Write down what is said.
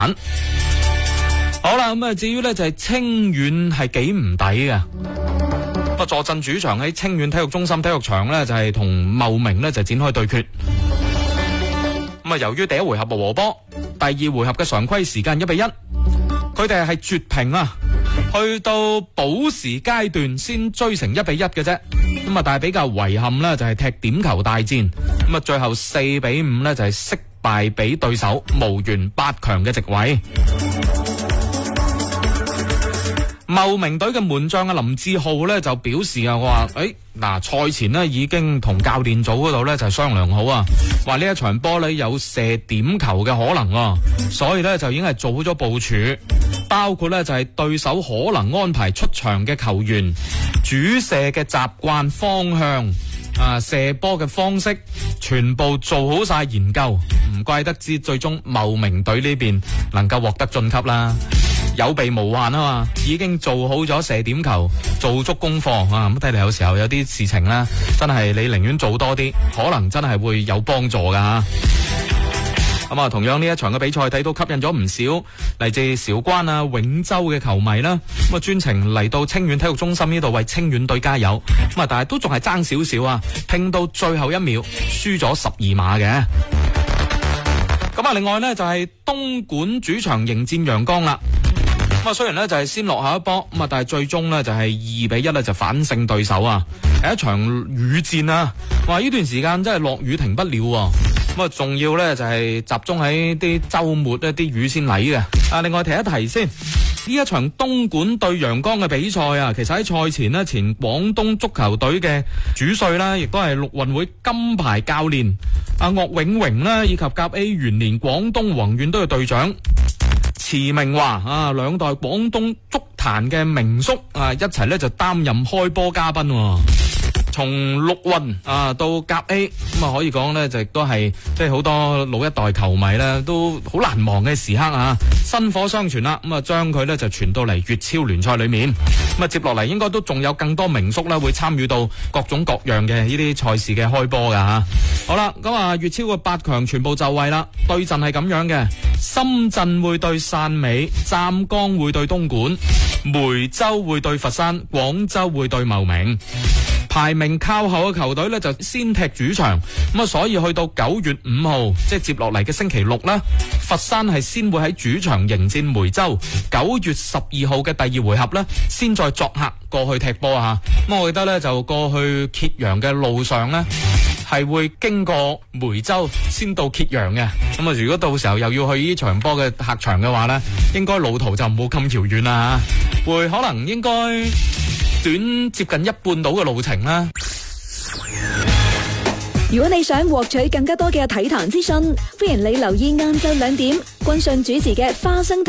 好啦，咁啊，至於咧就係清遠係幾唔抵嘅。咁啊，坐鎮主場喺清遠體育中心體育場咧，就係同茂名咧就展開對決。咁啊，由於第一回合和波，第二回合嘅常規時間1-1，佢哋係絕平啊，去到補時階段先追成1-1嘅啫。咁啊，但係比較遺憾咧，就係踢點球大戰。咁啊，最後4-5咧就係惜敗俾對手，無緣8強嘅席位。茂名隊嘅門將林志浩咧就表示啊，我話賽前呢已經同教練組嗰度咧就商量好啊，話呢一場波咧有射點球嘅可能啊，所以咧就已經係做好咗部署，包括咧就係對手可能安排出場嘅球員、主射嘅習慣方向啊、射波嘅方式，全部做好晒研究，唔怪得知最終茂名隊呢邊能夠獲得晉級啦。有備無患啊嘛，已經做好咗射點球，做足功課啊！咁睇嚟有時候有啲事情咧，真係你寧願做多啲，可能真係會有幫助噶吓。咁啊，同樣呢一場嘅比賽睇到吸引咗唔少嚟自韶關啊、永州嘅球迷啦，咁啊專程嚟到清遠體育中心呢度為清遠隊加油。咁啊，但係都仲係爭少少啊，拼到最後一秒輸咗12碼嘅。咁啊，另外呢，就係東莞主場迎戰陽江啦。咁啊，雖然咧就係先落下一波，咁啊，但係最終咧就係2-1咧就反勝對手啊！係一場雨戰啊！哇，呢段時間真係落雨停不了喎。咁啊，仲要咧就係集中喺啲週末一啲雨先嚟嘅。啊，另外提一提先，呢一場東莞對陽江嘅比賽啊，其實喺賽前呢，前廣東足球隊嘅主帥啦，亦都係陸運會金牌教練阿岳永榮啦，以及甲 A 元年廣東宏遠隊嘅隊長池明華啊，兩代廣東足壇嘅名宿啊，一齊咧就擔任開波嘉賓。從陸運啊到甲 A， 咁啊可以講咧就亦都係即係好多老一代球迷咧都好難忘嘅時刻啊！薪火相傳啦，咁啊將佢咧就傳到嚟粵超聯賽裏面。咁啊接落嚟應該都仲有更多名宿咧會參與到各種各樣嘅呢啲賽事嘅開波噶吓。好啦，咁啊粵超嘅8強全部就位啦，對陣係咁樣嘅：深圳會對汕尾，湛江會對東莞，梅州會對佛山，廣州會對茂名。排名靠後嘅球隊呢，就先踢主場，咁啊所以去到9月5號，即係接落嚟嘅星期6啦，佛山係先會喺主場迎戰梅州，9月12號嘅第二回合呢，先再作客過去踢波啊！咁我記得呢，就過去揭陽嘅路上呢，係會經過梅州先到揭陽嘅。咁啊如果到時候又要去呢場波嘅客場嘅話呢，應該路途就唔好咁遙遠啦，會可能應該短接近一半到嘅路程啦。 如果你想獲取更加多嘅體壇資訊，歡迎你留意晏晝2點，君信主持嘅花生